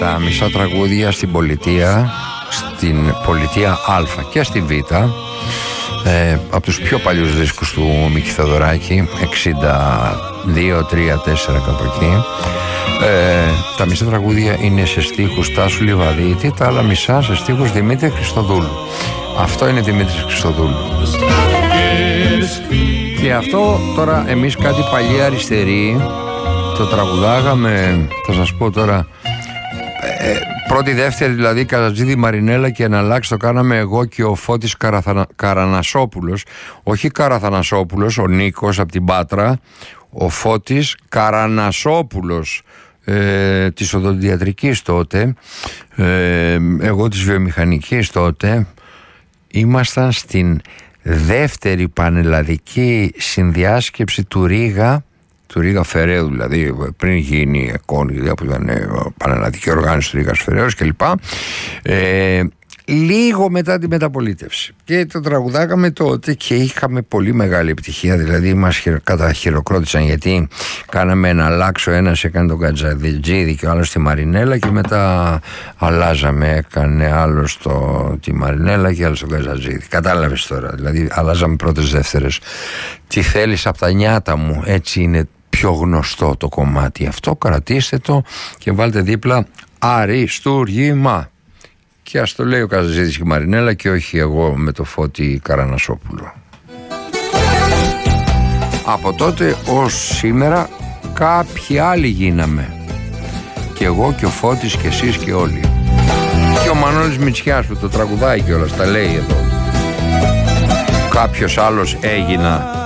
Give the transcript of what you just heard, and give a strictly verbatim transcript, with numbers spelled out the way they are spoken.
τα μισά τραγούδια στην πολιτεία, στην πολιτεία Α και στη Β, ε, από τους πιο παλιούς δίσκους του Μίκη Θεοδωράκη, εξήντα δύο, τρία, τέσσερα κάπου εκεί. Ε, τα μισά τραγούδια είναι σε στίχους Τάσου Λιβαδίτη, τα άλλα μισά σε στίχους Δημήτρη Χριστοδούλου. Αυτό είναι Δημήτρης Χριστοδούλου. Και αυτό τώρα εμείς κάτι παλιοί αριστεροί το τραγουδάγαμε, θα σας πω τώρα, ε, πρώτη δεύτερη δηλαδή Καρατζίδη Μαρινέλα και Εναλλάξ το κάναμε εγώ και ο Φώτης Καραθανα, Καρανασόπουλος, όχι Καραθανασόπουλος, ο Νίκος από την Πάτρα, ο Φώτης Καρανασόπουλος ε, της οδοντιατρικής τότε, ε, εγώ της βιομηχανικής τότε. Ήμασταν στην δεύτερη πανελλαδική συνδιάσκεψη του Ρήγα, του Ρήγα Φεραίου, δηλαδή πριν γίνει η ΕΚΟΝ, που ήταν πανελλαδική οργάνωση του Ρήγας Φεραίου κλπ. Ε, λίγο μετά τη μεταπολίτευση. Και το τραγουδάγαμε τότε και είχαμε πολύ μεγάλη επιτυχία. Δηλαδή μας καταχειροκρότησαν γιατί κάναμε ένα αλλάξο. Ένας έκανε τον Κατζατζίδη και ο άλλος τη Μαρινέλα και μετά αλλάζαμε. Έκανε άλλος το, τη Μαρινέλα και άλλος τον Κατζατζίδη. Κατάλαβες τώρα. Δηλαδή αλλάζαμε πρώτες δεύτερες. Τι θέλεις από τα νιάτα μου. Έτσι είναι πιο γνωστό το κομμάτι αυτό. Κρατήστε το και βάλτε δίπλα αριστούργημα. Και ας το λέει ο Καζαζίδης και η Μαρινέλα και όχι εγώ με το Φώτη Καρανασόπουλο. Από τότε ως σήμερα κάποιοι άλλοι γίναμε. Και εγώ και ο Φώτης και εσείς και όλοι. Και ο Μανώλης Μητσιάς που το τραγουδάει κιόλας, τα λέει εδώ. Κάποιος άλλος έγινα